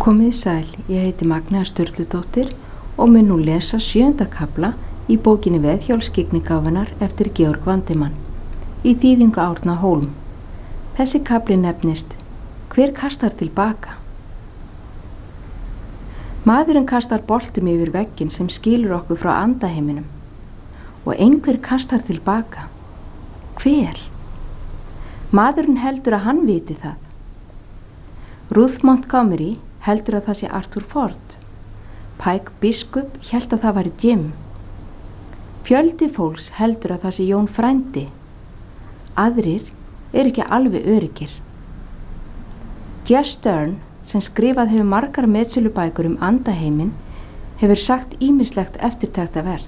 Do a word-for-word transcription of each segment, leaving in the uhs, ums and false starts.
Komið sæl, ég heiti Magnea Sturludóttir og mun nú lesa sjöunda kafla í bókinni Veðhjólsskyggnigáfunnar eftir Georg Vandemann í þýðingu Árna Hólm. Þessi kafli nefnist Hver kastar tilbaka? Maðurinn kastar boltum yfir vegginn sem skilur okkur frá andaheiminum og einhver kastar tilbaka. Hver? Maðurinn heldur að hann viti það. Ruth Montgomery heldur að það sé Arthur Ford. Pike biskup hélt að það væri Jim. Fjöldi fólks heldur að það sé Jón frændi. Aðrir eru ekki alveg öryggir. Jess Stern, sem skrifað hefur margar metsölubækur um andaheimin, hefur sagt ýmislegt eftirtektarvert.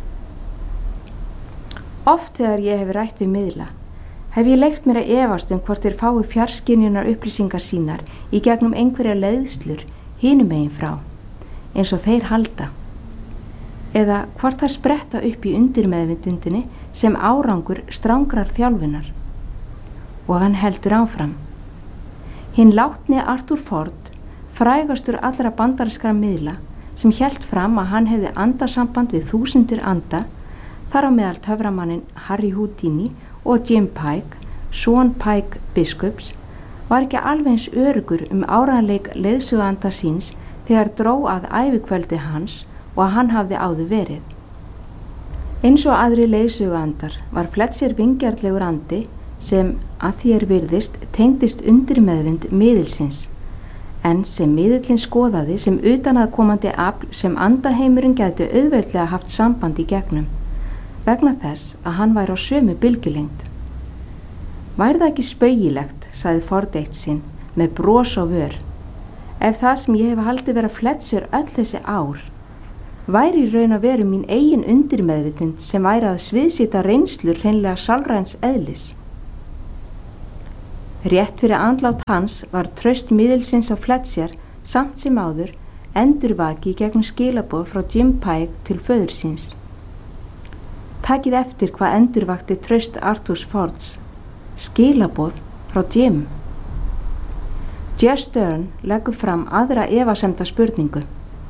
Oft þegar ég hef rætt við miðla, hef ég leyft mér að efast um hvort þeir fái fjarskynjunar upplýsingar sínar í gegnum einhverja leiðslur hinum megin frá, eins og þeir halda, eða hvort þær spretta upp í undirmeðvitundinni sem árangur strangrar þjálfunar. Og hann heldur áfram. Hinn látni Arthur Ford, frægastur allra bandarískra miðla, sem hélt fram að hann hefði andasamband við þúsundir anda, þar á meðal töframannin Harry Houdini og Jim Pike, son Pike biskups, var ekki alveg eins öruggur um áreiðanleik leiðsöguanda síns þegar dró að ævikveldi hans og að hann hafði áður verið. Eins og aðri leiðsöguandar var Fletcher vingjarnlegur andi sem að því er virðist tengdist undirmeðvind miðilsins, en sem miðillinn skoðaði sem utanaðkomandi afl sem andaheimurinn gæti auðveldlega haft samband í gegnum, vegna þess að hann væri á sömu bylgjulengd. Væri það ekki spaugilegt, sagði Ford eitt sinn, með bros á vör, ef það sem ég hef haldið vera Fletcher öll þessi ár, væri í raun að veru mín eigin undirmeðvitund sem væri að sviðsýta reynslur hreinlega sálræns eðlis. Rétt fyrir andlát hans var traust miðilsins á Fletcher samt sem áður endurvaki gegnum skilaboð frá Jim Pike til föður síns. Takið eftir hvað endurvakti traust Arthurs Fords, skilaboð frá Jim. Jess Stern leggur fram aðra efasemda spurningu.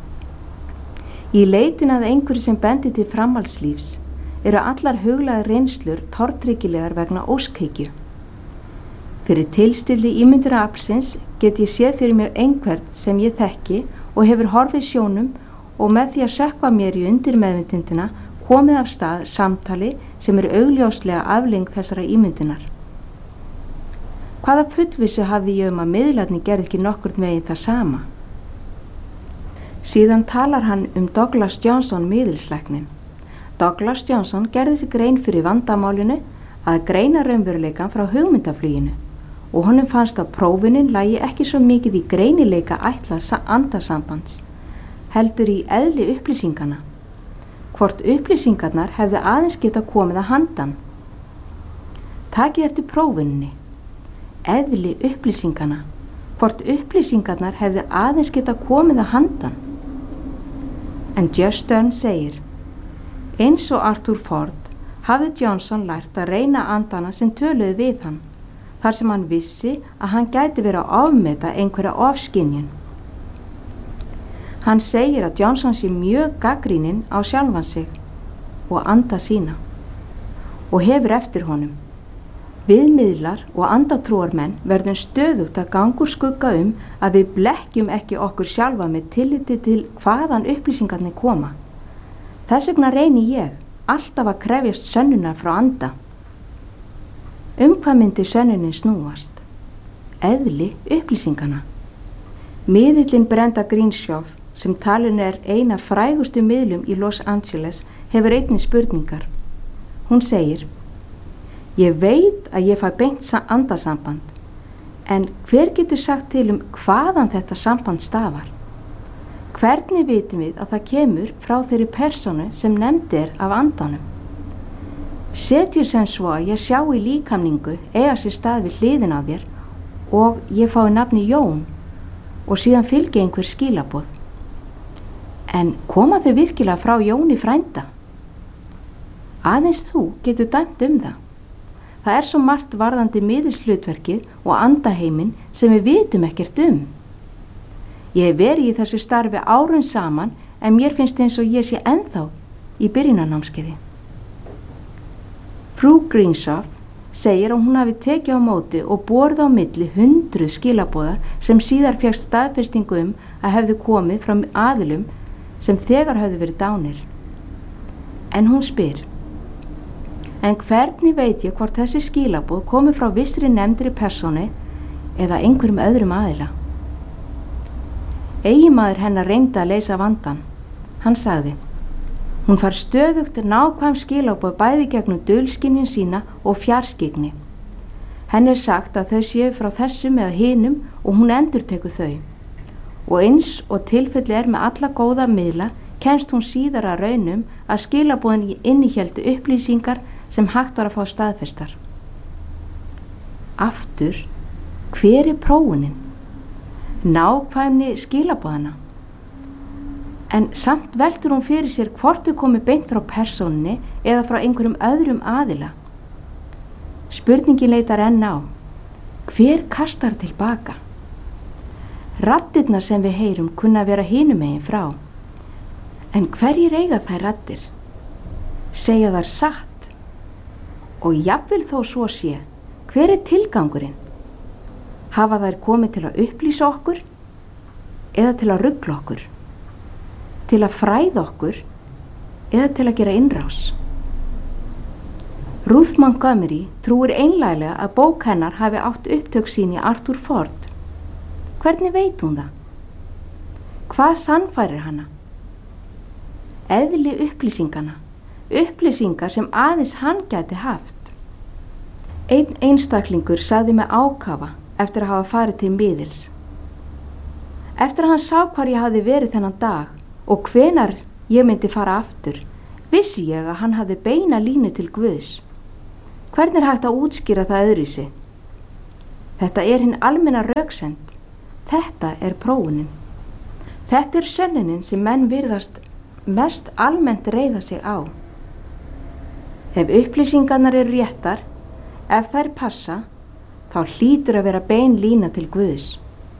Í leitin að einhverju sem bendi til framhaldslífs eru allar huglægar reynslur tortryggilegar vegna óskhyggju. Fyrir tilstilli ímyndunaraflsins get ég séð fyrir mér einhvern sem ég þekki og hefur horfið sjónum og með því að sökkva mér í undirmeðvitundina komið af stað samtali sem er augljóslega afleiðing þessara ímyndunar. Hvaða fullvissu hafði ég um að miðlarnir gerði ekki nokkurn veginn það sama? Síðan talar hann um Douglas Johnson miðilslæknin. Douglas Johnson gerði sig grein fyrir vandamálinu að greina raunveruleikann frá hugmyndafluginu og honum fannst að prófunin lægi ekki svo mikið í greinileika ætlað andasambands, heldur í eðli upplýsingana, hvort upplýsingarnar hefði aðeins geta komið að handan. Takið eftir prófuninni, eðli upplýsingana, hvort upplýsingarnar hefði aðeins geta komið að handan. En Jess Stern segir, eins og Arthur Ford hafði Johnson lært að reyna andana sem töluðu við hann, þar sem hann vissi að hann gæti verið að ofmeta einhverja ofskynjun. Hann segir að Johnson sé mjög gagnrýninn á sjálfan sig og anda sína og hefur eftir honum. Við miðlar og andatrúarmenn verðum stöðugt að ganga úr skugga um að við blekkjum ekki okkur sjálfa með tilliti til hvaðan upplýsingarnir koma. Þess vegna reyni ég alltaf að krefjast sönnunar frá anda. Um hvað myndi sönnunin snúast? Eðli upplýsingana. Miðillinn Brenda Greenshof, sem talin er eina frægustu miðlum í Los Angeles, hefur einnig spurningar. Hún segir, ég veit að ég fæ beint andasamband, en hver getur sagt til um hvaðan þetta samband stafar? Hvernig vitum við að það kemur frá þeirri persónu sem nefnd er af andanum? Setjur sem svo að ég sjá í líkamningu eiga sér stað við hliðin á þér og ég fái nafni Jón og síðan fylgi einhver skilaboð. En koma þau virkilega frá Jóni frænda? Aðeins þú getur dæmt um það. Það er svo margt varðandi miðilshlutverkið og andaheiminn sem við vitum ekkert um. Ég hef verið í þessu starfi árun saman en mér finnst eins og ég sé ennþá í byrjunarnámskeiði. Frú Greenshaw segir að hún hafi tekið á móti og borið á milli hundruð skilaboða sem síðar fékkst staðfestingu um að hefðu komið frá aðilum sem þegar höfðu verið dánir. En hún spyr, en hvernig veit ég hvort þessi skilaboð komi frá vissri nefndri persónu eða einhverjum öðrum aðila? Eiginmaður hennar reyndi að leysa vandann. Hann sagði, hún fær stöðugt nákvæm skilaboð bæði gegnum dulskynjun sína og fjarskygni. Henni er sagt að þau séu frá þessum eða hinum og hún endurtekur þau. Og eins og tilfelli er með alla góða miðla, kemst hún síðar að raunum að skilaboðin innihéldu upplýsingar sem hægt var að fá staðfestar. Aftur, hver er prófunin? Nákvæmni skilaboðana. En samt veltur hún fyrir sér hvort þau komi beint frá persónunni eða frá einhverjum öðrum aðila. Spurningin leitar enn á. Hver kastar tilbaka? Raddirnar sem við heyrum kunna vera hinum megin frá. En hverjir eiga þær raddir? Segja þær satt? Og jafnvel þó svo sé, hver er tilgangurinn? Hafa þær komið til að upplýsa okkur eða til að rugla okkur? Til að fræða okkur eða til að gera innrás? Ruth Montgomery trúir einlæglega að bók hennar hafi átt upptök sín í Arthur Ford. Hvernig veit hún það? Hvað sannfærir hana? Eðli upplýsingana, upplýsingar sem aðeins hann gæti haft. Einn einstaklingur sagði með ákafa eftir að hafa farið til miðils. Eftir að hann sá hvar ég hafði verið þennan dag og hvenar ég myndi fara aftur, vissi ég að hann hafði beina línu til Guðs. Hvernig er hægt að útskýra það öðruvísi? Þetta er hinn almenna röksemd. Þetta er prófunin. Þetta er sönnunin sem menn virðast mest almennt reiða sig á. Ef upplýsingarnar eru réttar, ef þær passa, þá hlýtur að vera bein lína til Guðs.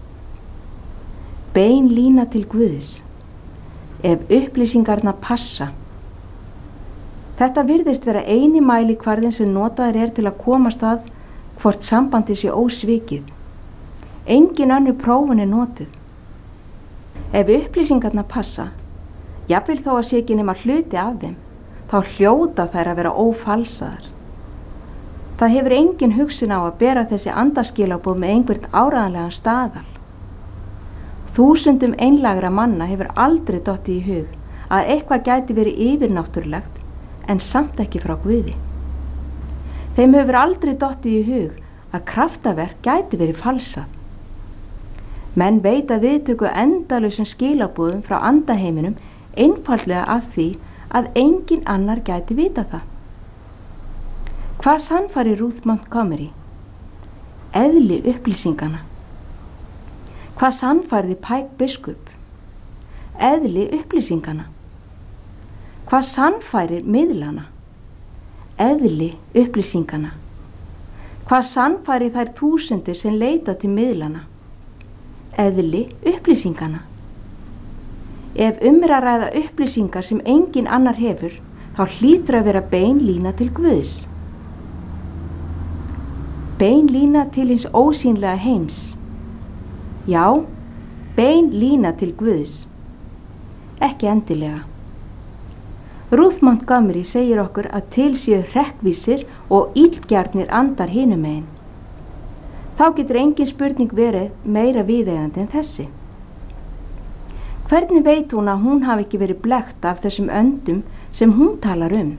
Bein lína til Guðs. Ef upplýsingarna passa. Þetta virðist vera eini mælikvarðinn sem notaður er til að komast að hvort sambandi sé ósvikið. Engin önnur prófun er notuð. Ef upplýsingarna passa, jafnvel þó að sé ekki nema hluti af þeim, þá hljóta þær að vera ófalsaðar. Það hefur engin hugsun á að bera þessi andaskilaboð með einhvert áreiðanlegan staðal. Þúsundum einlægra manna hefur aldrei dottið í hug að eitthvað gæti verið yfirnáttúrulegt en samt ekki frá Guði. Þeim hefur aldrei dottið í hug að kraftaverk gæti verið falsað. Menn veita viðtöku endalausum skilaboðum frá andaheiminum einfaldlega af því að engin annar gæti vita það. Hvað sannfærir Ruth Montgomery? Eðli upplýsingana. Hvað sannfærði Pike biskup? Eðli upplýsingana. Hvað sannfærir miðlana? Eðli upplýsingana. Hvað sannfærir þær þúsundir sem leita til miðlana? Eðli upplýsingana. Ef um er að ræða upplýsingar sem engin annar hefur, þá hlýtur að vera bein lína til Guðs. Bein lína til hins ósýnlega heims. Já, bein lína til Guðs. Ekki endilega. Ruth Montgomery segir okkur að til séu hrekkvísir og illgjarnir andar hinum megin. Þá getur engin spurning verið meira viðeigandi en þessi. Hvernig veit hún að hún hafi ekki verið blekkt af þessum öndum sem hún talar um?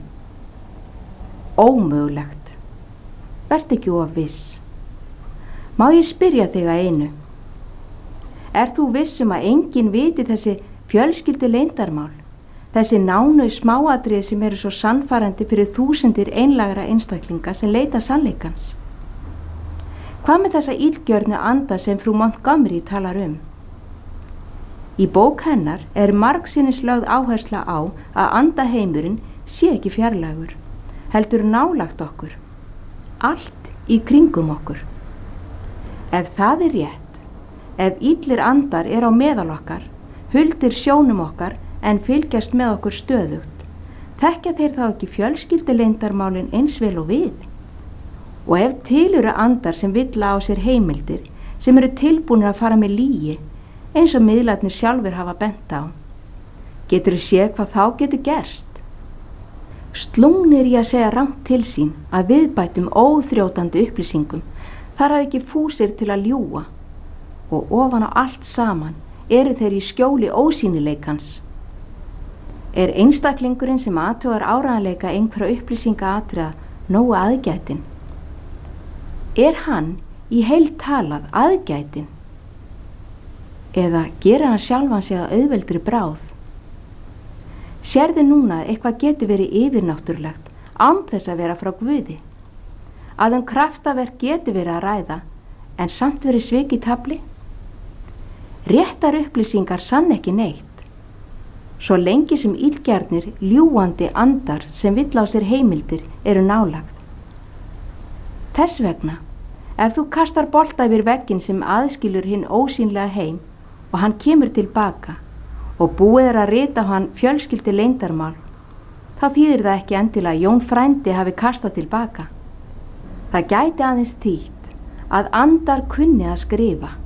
Ómögulegt. Vertu ekki of viss. Má ég spyrja þig að einu? Ert þú viss um að enginn viti þessi fjölskyldu leyndarmál, þessi nánu smáatriði sem eru svo sannfærandi fyrir þúsundir einlægra einstaklinga sem leita sannleikans? Hvað með þessa illgjörnu anda sem frú Montgomery talar um? Í bók hennar er margsinnis lögð áhersla á að andaheimurinn sé ekki fjarlægur, heldur nálagt okkur, allt í kringum okkur. Ef það er rétt, Ef illir andar er á meðal okkar, huldir sjónum okkar en fylgjast með okkur stöðugt, þekkja þeir þá ekki fjölskylduleyndarmálin eins vel og við? Og ef til eru andar sem villa á sér heimildir, sem eru tilbúnir að fara með lygi, eins og miðlarnir sjálfur hafa bent á, getur þú séð hvað þá getur gerst? Slungnir í að segja rangt til sín að viðbættum óþrjótandi upplýsingum, þar hafa ekki fúsir til að ljúga, og ofan á allt saman eru þeir í skjóli ósýnileikans. Er einstaklingurinn sem athugar áreiðanleika einhverja upplýsinga atriða nógu aðgætin? Er hann í heild talað aðgætin? Eða gera hann sjálfan sig að auðveldri bráð? Sérðu núna að eitthvað getur verið yfirnáttúrulegt án þess að vera frá Guði? Að um kraftaverk getur verið að ræða en samt verið svik í tafli? Réttar upplýsingar sann ekki neitt. Svo lengi sem illgjarnir, ljúgandi andar sem vill á sér heimildir eru nálagt. Þess vegna, ef þú kastar bolta yfir vegginn sem aðskilur hinn ósýnlega heim og hann kemur tilbaka og búið er að rita hann fjölskyldi leyndarmál, þá þýðir það ekki endilega að Jón frændi hafi kastað tilbaka. Það gæti aðeins þýtt að andar kunni að skrifa